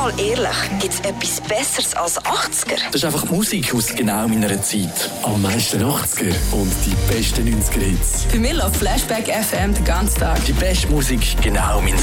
mal ehrlich, gibt es etwas Besseres als 80er? Das ist einfach Musik aus genau meiner Zeit. Am meisten 80er und die besten 90er Hits. Für mich läuft Flashback FM den ganzen Tag. Die beste Musik genau mein